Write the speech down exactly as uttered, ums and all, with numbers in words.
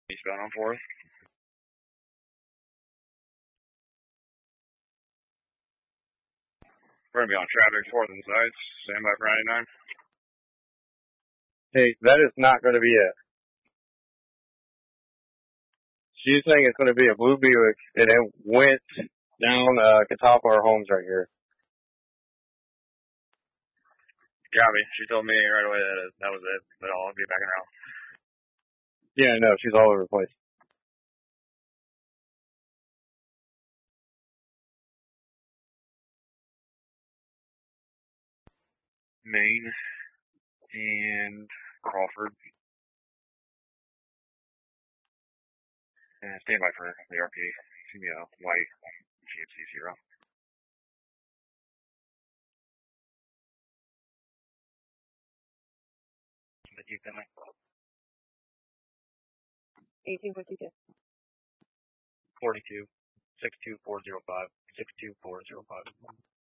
Eastbound on fourth. We're going to be on traffic, fourth and sides. Stand by for ninety-nine. Hey, that is not going to be it. She's saying it's going to be a blue Buick, and it went down uh, Catawba Homes right here. Got me. She told me right away that that was it, but I'll be back around. Yeah, no, she's all over the place. Maine and Crawford. And stand by for the R P. It's going to be a white G M C Zero. eighteen fifty-two. forty-two. six two four zero five. six two four zero five.